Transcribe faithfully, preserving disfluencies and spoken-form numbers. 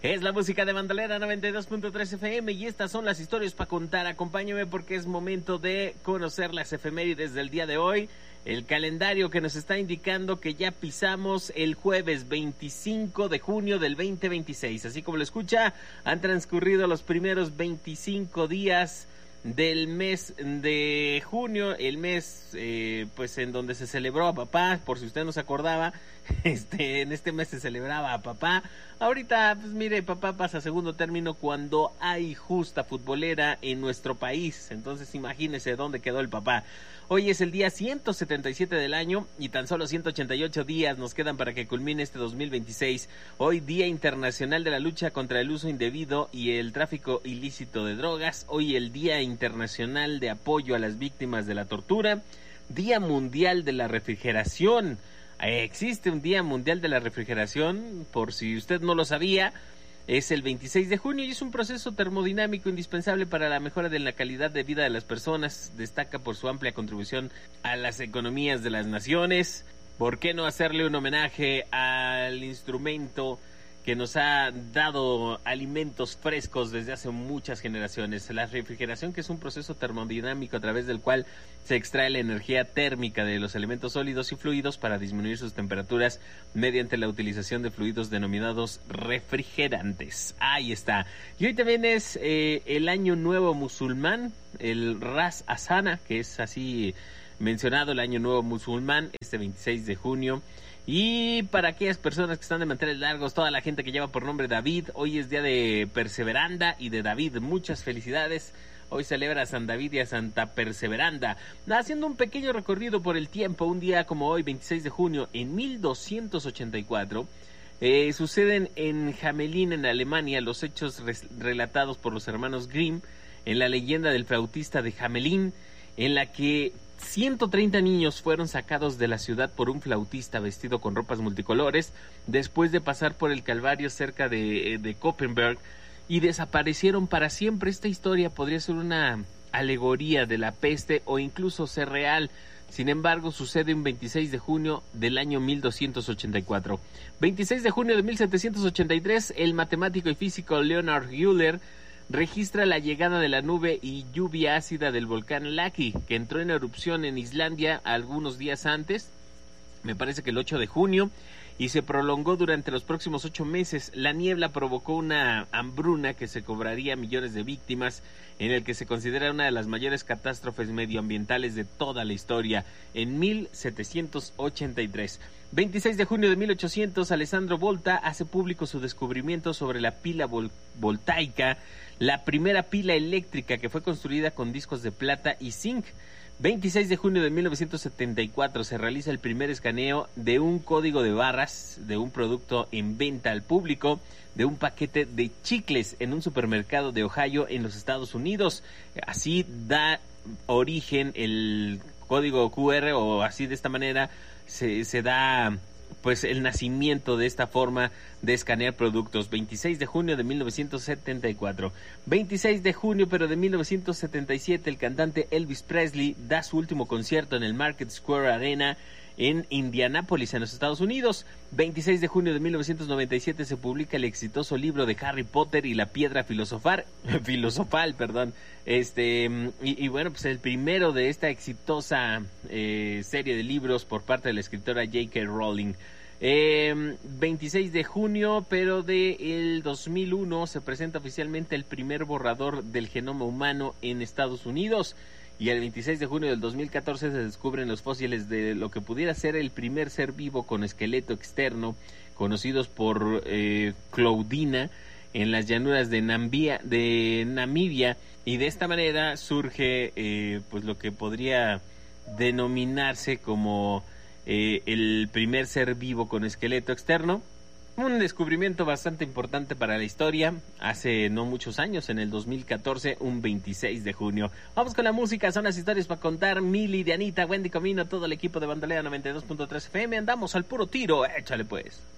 Es la música de Bandolera noventa y dos punto tres F M y estas son las historias para contar. Acompáñame porque es momento de conocer las efemérides del día de hoy. El calendario que nos está indicando que ya pisamos el jueves veinticinco de junio del veinte veintiséis. Así como lo escucha, han transcurrido los primeros veinticinco días del mes de junio, el mes eh, pues en donde se celebró a papá, por si usted no se acordaba, este en este mes se celebraba a papá. Ahorita, pues mire, papá pasa a segundo término cuando hay justa futbolera en nuestro país, entonces imagínese dónde quedó el papá. Hoy es el día ciento setenta y siete del año y tan solo ciento ochenta y ocho días nos quedan para que culmine este dos mil veintiséis. Hoy Día Internacional de la Lucha contra el Uso Indebido y el Tráfico Ilícito de Drogas. Hoy el Día Internacional de Apoyo a las Víctimas de la Tortura. Día Mundial de la Refrigeración. Existe un Día Mundial de la Refrigeración, por si usted no lo sabía. Es el veintiséis de junio y es un proceso termodinámico indispensable para la mejora de la calidad de vida de las personas. Destaca por su amplia contribución a las economías de las naciones. ¿Por qué no hacerle un homenaje al instrumento que nos ha dado alimentos frescos desde hace muchas generaciones? La refrigeración, que es un proceso termodinámico a través del cual se extrae la energía térmica de los elementos sólidos y fluidos para disminuir sus temperaturas mediante la utilización de fluidos denominados refrigerantes. Ahí está. Y hoy también es eh, el Año Nuevo Musulmán, el Ras Hasana, que es así mencionado, el Año Nuevo Musulmán, este veintiséis de junio. Y para aquellas personas que están de manteles largos, toda la gente que lleva por nombre David, hoy es día de Perseveranda y de David. Muchas felicidades. Hoy celebra a San David y a Santa Perseveranda. Haciendo un pequeño recorrido por el tiempo, un día como hoy, veintiséis de junio, en mil doscientos ochenta y cuatro, eh, suceden en Hamelin, en Alemania, los hechos res- relatados por los hermanos Grimm en la leyenda del flautista de Hamelin, en la que ciento treinta niños fueron sacados de la ciudad por un flautista vestido con ropas multicolores después de pasar por el Calvario cerca de, de Koppenberg y desaparecieron para siempre. Esta historia podría ser una alegoría de la peste o incluso ser real. Sin embargo, sucede un veintiséis de junio del año mil doscientos ochenta y cuatro. veintiséis de junio de mil setecientos ochenta y tres, el matemático y físico Leonhard Euler registra la llegada de la nube y lluvia ácida del volcán Laki, que entró en erupción en Islandia algunos días antes, me parece que el ocho de junio, y se prolongó durante los próximos ocho meses. La niebla provocó una hambruna que se cobraría millones de víctimas, en el que se considera una de las mayores catástrofes medioambientales de toda la historia, en mil setecientos ochenta y tres. veintiséis de junio de mil ochocientos, Alessandro Volta hace público su descubrimiento sobre la pila vol- voltaica, la primera pila eléctrica que fue construida con discos de plata y zinc. veintiséis de junio de mil novecientos setenta y cuatro se realiza el primer escaneo de un código de barras de un producto en venta al público, de un paquete de chicles en un supermercado de Ohio en los Estados Unidos. Así da origen el código Q R, o así de esta manera se, se da pues el nacimiento de esta forma de escanear productos. veintiséis de junio de mil novecientos setenta y cuatro. veintiséis de junio pero de mil novecientos setenta y siete, el cantante Elvis Presley da su último concierto en el Market Square Arena en Indianápolis, en los Estados Unidos. veintiséis de junio de mil novecientos noventa y siete se publica el exitoso libro de Harry Potter y la piedra filosofal, filosofal, perdón. Este y, y bueno, pues el primero de esta exitosa eh, serie de libros por parte de la escritora J K Rowling. Eh, veintiséis de junio, pero de el dos mil uno, se presenta oficialmente el primer borrador del genoma humano en Estados Unidos. Y el veintiséis de junio del dos mil catorce se descubren los fósiles de lo que pudiera ser el primer ser vivo con esqueleto externo, conocidos por eh, Claudina, en las llanuras de, Nambia, de Namibia. Y de esta manera surge eh, pues lo que podría denominarse como eh, el primer ser vivo con esqueleto externo. Un descubrimiento bastante importante para la historia, hace no muchos años, en el dos mil catorce, un veintiséis de junio. Vamos con la música, son las historias para contar. Mili, Dianita, Wendy Comino, todo el equipo de Bandolera noventa y dos punto tres F M, andamos al puro tiro, échale pues.